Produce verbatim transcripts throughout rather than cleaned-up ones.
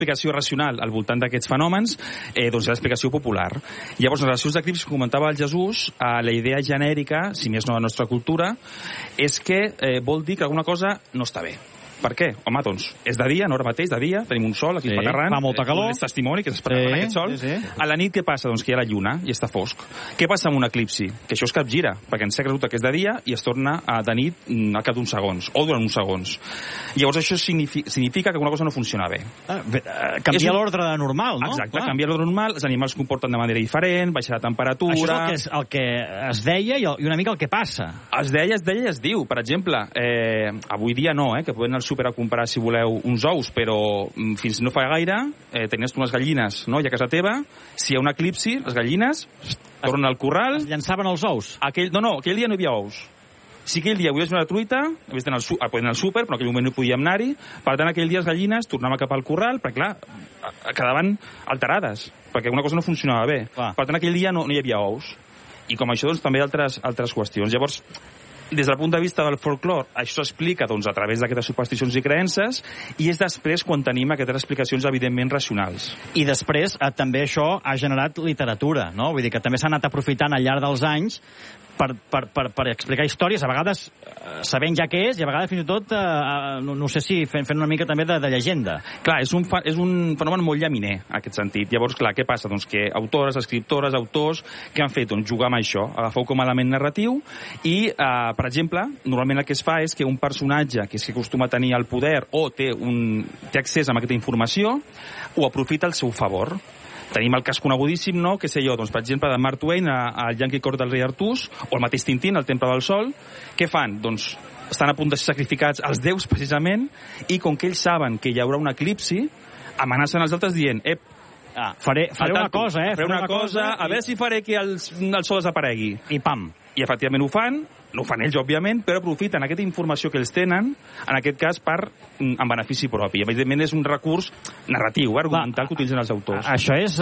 explicació racional al voltant d'aquests fenòmens, eh, doncs hi ha l'explicació popular. Llavors, en relacions d'eclipsis, com comentava el Jesús, eh, la idea genèrica, si més no a la nostra cultura, és que eh, vol dir que alguna cosa no està bé. Per què? Home, doncs, és de dia, no ara mateix, de dia, tenim un sol aquí sí, pagarrant, fa molta calor, és testimoni que s'espera sí, aquest sol. Sí, sí. A la nit què passa? Doncs que hi ha la lluna i està fosc. Què passa amb un eclipsi? Que això es capgira, perquè ens resulta que és de dia i es torna a de nit a cap d'uns segons, o durant uns segons. Llavors això significa, significa que alguna cosa no funciona bé. Ah, bé canvia un... l'ordre normal, no? Exacte, Clar. canvia l'ordre normal, els animals es comporten de manera diferent, baixa la temperatura... Això és el que, és, el que es deia i, el, i una mica el que passa. Es deia, es deia i es diu. Per exemple, eh, avui dia no, eh, que podem anar al súper a comprar, si voleu, uns ous, però fins no fa gaire eh, tenies unes gallines, no?, i a casa teva, si hi ha un eclipsi, les gallines tornen al corral... Es llançaven els ous? Aquell, no, no, aquell dia no hi havia ous. Si aquell dia volies una truita, havies d'anar al, al súper, però en aquell moment no podíem anar-hi, per tant, aquell dia les gallines tornaven cap al corral, perquè, clar, quedaven alterades, perquè alguna cosa no funcionava bé. Clar. Per tant, aquell dia no, no hi havia ous. I com això, doncs, també altres, altres qüestions. Llavors, des del punt de vista del folklore, això s'explica doncs, a través d'aquestes supersticions i creences, i és després quan tenim aquestes explicacions evidentment racionals. I després eh, també això ha generat literatura, no? Vull dir que també s'ha anat aprofitant al llarg dels anys per, per, per, per explicar històries, a vegades eh, sabent ja què és, i a vegades fins i tot, eh, no, no sé si fent, fent una mica també de, de llegenda. Clar, és un, fa, és un fenomen molt llaminer, en aquest sentit. Llavors, clar, què passa? Doncs que autores, escriptores, autors, què han fet? Doncs jugar amb això, agafar com a element narratiu i, eh, per exemple, normalment el que es fa és que un personatge que és que acostuma a tenir el poder o té, un, té accés a aquesta informació, ho aprofita al seu favor. Tenim el cas conegudíssim, no?, que sé jo, doncs, per exemple, de Mark Twain al Yankee Court del rei Artús, o el mateix Tintín, al Temple del Sol. Què fan? Doncs estan a punt de ser sacrificats els déus, precisament, i com que ells saben que hi haurà un eclipsi, amenacen els altres dient, ep, ah, faré, faré una cosa, eh? Faré una, una cosa, cosa i... a veure si faré que el, el sol desaparegui. I pam. I efectivament ho fan, no ho fan ells, òbviament, però aprofiten aquesta informació que ells tenen, en aquest cas, per en benefici propi. Evidentment és un recurs narratiu, eh, argumental, que utilitzen els autors. Això és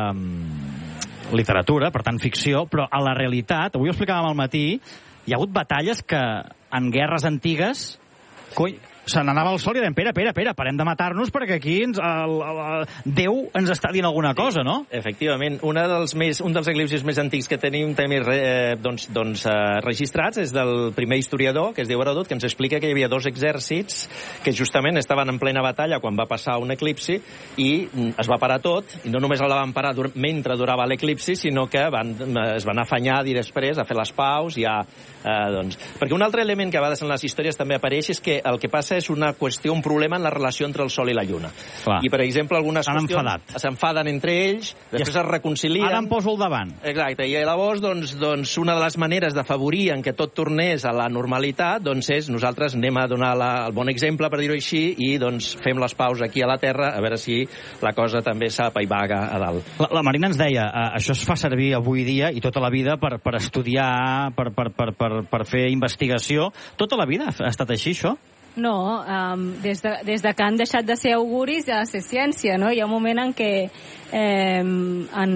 eh, literatura, per tant ficció, però a la realitat, avui ho explicàvem al matí, hi ha hagut batalles que en guerres antigues... Coi, se n'anava al sol i deien, pera, pera, pera, parem de matar-nos perquè aquí ens, el, el, el Déu ens està dient alguna cosa, no? Efectivament. Una dels més, un dels eclipsis més antics que tenim també eh, doncs, doncs, eh, registrats és del primer historiador, que es diu Heròdot, que ens explica que hi havia dos exèrcits que justament estaven en plena batalla quan va passar un eclipsi i es va parar tot, i no només el van parar dur mentre durava l'eclipsi, sinó que van, es van afanyar a dir després a fer les paus i a... Eh, doncs... Perquè un altre element que a vegades en les històries també apareix és que el que passa és una qüestió, un problema en la relació entre el Sol i la Lluna. Clar. I, per exemple, algunes qüestions s'enfaden entre ells, després es reconcilien... Ara em poso al davant. Exacte, i llavors, doncs, doncs una de les maneres d'afavorir en què tot tornés a la normalitat, doncs és nosaltres anem a donar la, el bon exemple, per dir-ho així, i doncs fem les paus aquí a la Terra, a veure si la cosa també s'apaivaga a dalt. La, la Marina ens deia, eh, això es fa servir avui dia i tota la vida per, per estudiar, per, per, per, per, per fer investigació. Tota la vida ha estat així, això? No, um, des, de, des de que han deixat de ser auguris ha de ser ciència, no? Hi ha un moment en què eh, en,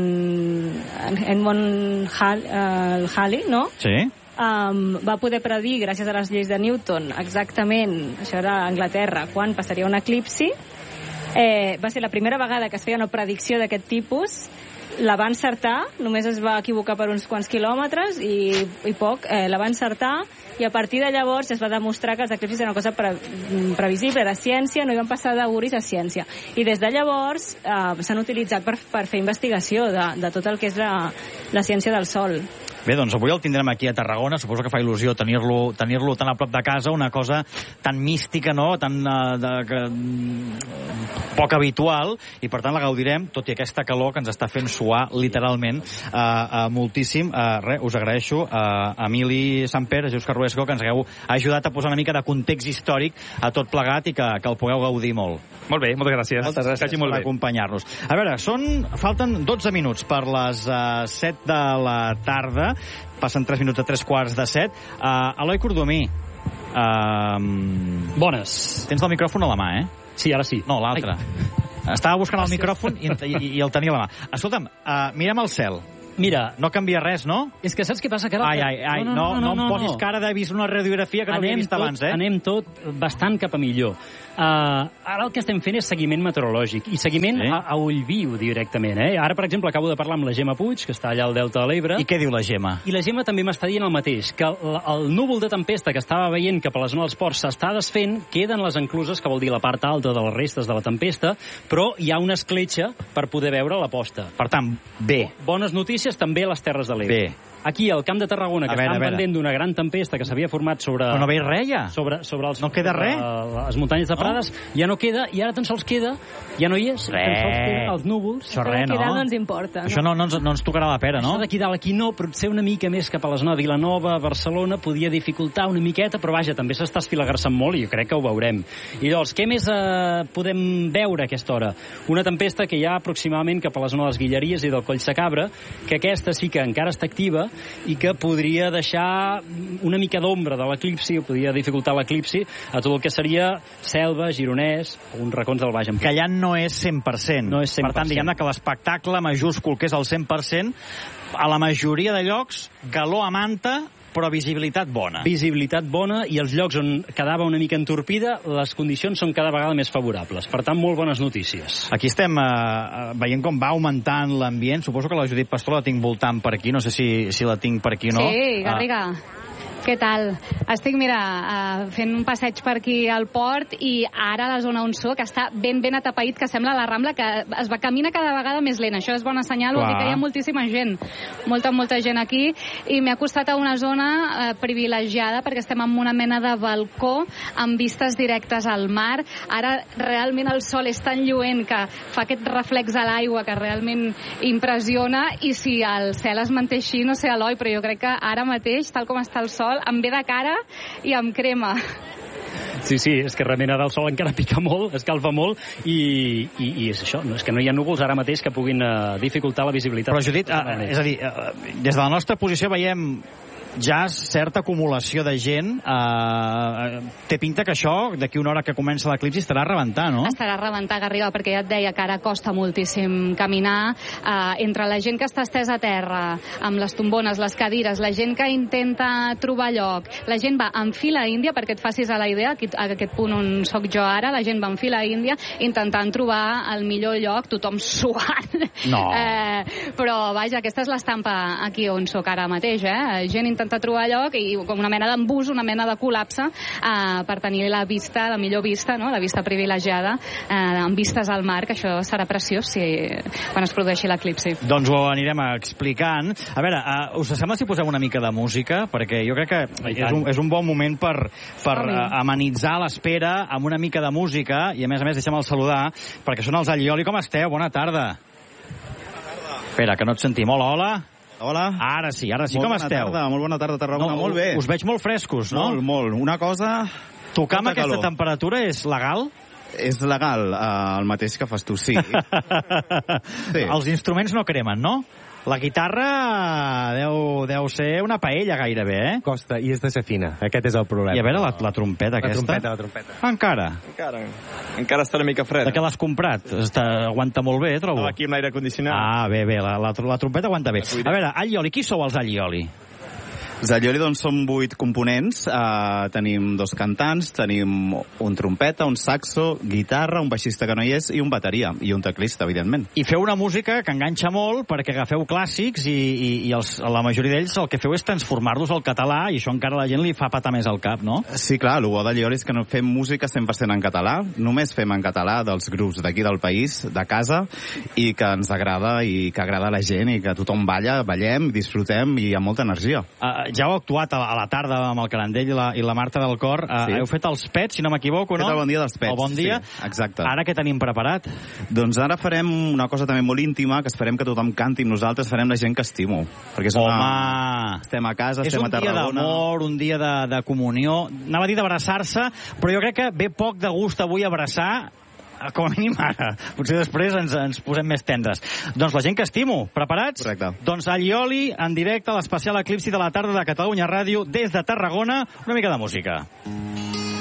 en Edmund Hall, uh, Halley, no? Sí. Um, va poder predir, gràcies a les lleis de Newton, exactament, això era a Anglaterra, quan passaria un eclipsi. Eh, va ser la primera vegada que es feia una predicció d'aquest tipus. La va encertar, només es va equivocar per uns quants quilòmetres i, i poc, eh, la va encertar, i a partir de llavors es va demostrar que els eclipsis eren una cosa pre, previsible, era ciència, no hi van passar d'auguris a ciència. I des de llavors eh, s'han utilitzat per, per fer investigació de, de tot el que és la, la ciència del Sol. Bé, doncs avui el tindrem aquí a Tarragona, suposo que fa il·lusió tenir-lo tenir-lo tan a prop de casa, una cosa tan mística, no?, tan uh, de, que, mm, poc habitual, i per tant la gaudirem, tot i aquesta calor que ens està fent suar literalment uh, uh, moltíssim. Uh, re, us agraeixo a uh, Emili Samper, a Jesús Carruesco, que ens hagueu ajudat a posar una mica de context històric a tot plegat i que, que el pugueu gaudir molt. Molt bé, moltes gràcies. Moltes gràcies Caixi molt per bé. acompanyar-nos. A veure, són, falten dotze minuts per les uh, set de la tarda. Passen tres minuts a tres quarts de set. Uh, Eloi Cordomí. Uh, Bones. Tens el micròfon a la mà, eh? Sí, ara sí. No, l'altre. Estava buscant el micròfon i, i, i el tenia a la mà. Escolta'm, uh, mirem al cel. Mira, no canvia res, no? És que saps què passa? Que ara... Ai, ai, ai, no, no, no, no, no em posis cara d'haver vist una radiografia que no havia vist tot, abans, eh? Anem tot bastant cap a millor. Uh, ara el que estem fent és seguiment meteorològic, i seguiment sí? a, a ull viu directament. Eh? Ara, per exemple, acabo de parlar amb la Gemma Puig, que està allà al Delta de l'Ebre. I què diu la Gemma? I la Gemma també m'està dient el mateix, que el, el núvol de tempesta que estava veient cap a la zona dels ports s'està desfent, queden les encluses, que vol dir la part alta de les restes de la tempesta, però hi ha una escletxa per poder veure la posta. Per tant, bé. Bones notícies també a les Terres de l'Ebre. Bé. Aquí, al Camp de Tarragona, que estan pendent d'una gran tempesta que s'havia format sobre... Però no veig res, ja. Sobre, sobre els, no queda res? Les muntanyes de Prades, no? Ja no queda, i ara tan sols queda, ja no hi és, res. tan sols queden els núvols. Això res, no? No ens importa. Això no, no, ens, no ens tocarà la pera, no? Això d'aquí dalt, aquí no, però ser una mica més cap a la zona de Vilanova, Barcelona, podia dificultar una miqueta, però vaja, també s'està esfilagarçant molt i jo crec que ho veurem. I llavors, què més eh, podem veure a aquesta hora? Una tempesta que hi ha aproximadament cap a la zona de les Guilleries i del Coll Sacabra, que aquesta sí que encara està activa i que podria deixar una mica d'ombra de l'eclipsi, o podria dificultar l'eclipsi a tot el que seria Selva, Gironès, o uns racons del Baix Empordà. Que allà no és cent per cent. No és cent per cent. Per tant, diguem-ne que l'espectacle majúscul, que és el cent per cent, a la majoria de llocs, galó a manta, però visibilitat bona. Visibilitat bona, i els llocs on quedava una mica entorpida, les condicions són cada vegada més favorables. Per tant, molt bones notícies. Aquí estem eh, veient com va augmentant l'ambient. Suposo que la Judit Pastor la tinc voltant per aquí. No sé si, si la tinc per aquí o no. Sí, Garriga. Ah. Què tal? Estic, mira, uh, fent un passeig per aquí al port, i ara la zona on soc està ben ben atapeït, que sembla la Rambla, que es va camina cada vegada més lent. Això és bona senyal, vol dir que hi ha moltíssima gent, molta, molta gent aquí, i m'he acostat a una zona uh, privilegiada, perquè estem en una mena de balcó amb vistes directes al mar. Ara realment el sol és tan lluent que fa aquest reflex a l'aigua que realment impressiona, i si el cel es manté així, no sé, Eloi, però jo crec que ara mateix, tal com està el sol, em ve de cara i em crema. Sí, sí, és que realment ara el sol encara pica molt, escalfa molt, i, i, i és això, no? És que no hi ha núvols ara mateix que puguin uh, dificultar la visibilitat. Però, Judit, uh, és a dir, uh, des de la nostra posició veiem ja certa acumulació de gent. Eh, té pinta que això, d'aquí una hora que comença l'eclipsi, estarà a rebentar, no? Estarà a rebentar, Garriga, perquè ja et deia que ara costa moltíssim caminar. Eh, entre la gent que està estesa a terra, amb les tombones, les cadires, la gent que intenta trobar lloc, la gent va en fila índia, perquè et facis a la idea, aquí, a aquest punt on soc jo ara, la gent va en fila índia intentant trobar el millor lloc, tothom suant. No. Eh, però, vaja, aquesta és l'estampa aquí on soc ara mateix, eh? Gent intentant trobar lloc, i com una mena d'embús, una mena de col·lapse, eh, per tenir la vista, la millor vista, no? La vista privilegiada, eh, amb vistes al mar, que això serà preciós si, quan es produeixi l'eclipsi. Doncs ho anirem explicant. A veure, uh, us sembla si posem una mica de música? Perquè jo crec que és un, és un bon moment per, per uh, amenitzar l'espera amb una mica de música, i a més a més deixem el saludar, perquè són els Allioli. Com esteu? Bona tarda. Espera, que no et sentim. Hola, hola. Hola. Ara sí, ara sí. Molt Com bona esteu? Tarda, molt bona tarda, Tarragona. No, molt bé. Us veig molt frescos, no? Molt, molt. Una cosa... Tocar amb aquesta calor. Temperatura és legal? És legal, eh, el mateix que fas tu, sí. Sí. Els instruments no cremen, no? La guitarra deu, deu ser una paella gairebé, eh? Costa, i és de ser fina. Aquest és el problema. I a veure, la, la trompeta la aquesta... trompeta, la trompeta. Encara? Encara. Encara està una mica freda. De què l'has comprat? Està, aguanta molt bé, trobo. Estava aquí amb l'aire condicionat. Ah, bé, bé, la, la, la trompeta aguanta bé. A veure, Allioli, qui sou els Allioli? Els Allioli, doncs, som vuit components. Uh, tenim dos cantants, tenim un trompeta, un saxo, guitarra, un baixista que no hi és, i un bateria, i un teclista, evidentment. I feu una música que enganxa molt perquè agafeu clàssics i, i, i els, la majoria d'ells el que feu és transformar-los al català, i això encara a la gent li fa patar més al cap, no? Sí, clar, el bo d'Allioli és que no fem música cent per cent en català, només fem en català dels grups d'aquí del país, de casa, i que ens agrada i que agrada a la gent, i que tothom balla, ballem, disfrutem, i amb molta energia. Uh, ja heu actuat a la, a la tarda amb el Carandell i la, i la Marta del Cor. Uh, sí. Heu fet els Pets, si no m'equivoco, no? Fet el Bon dia dels Pets. El Bon dia. Sí, exacte. Ara què tenim preparat? Doncs ara farem una cosa també molt íntima, que esperem que tothom canti amb nosaltres, farem La gent que estimo. Perquè és Home! Una... Estem a casa, és estem a Tarragona. És un dia d'amor, un dia de, de comunió. Anava a dir d'abraçar-se, però jo crec que ve poc de gust avui abraçar, com a mínim ara. Potser després ens, ens posem més tendres. Doncs La gent que estimo. Preparats? Correcte. Doncs Allioli, en directe a l'especial Eclipsi de la tarda de Catalunya Ràdio, des de Tarragona. Una mica de música.